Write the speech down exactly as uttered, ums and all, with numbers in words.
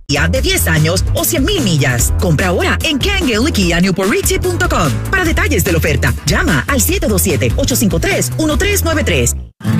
de diez años o cien mil millas. Compra ahora en Ken Gillick Kia Newport Richie punto com. Para detalles de la oferta, llama al siete dos siete, ocho cinco tres, uno tres nueve tres.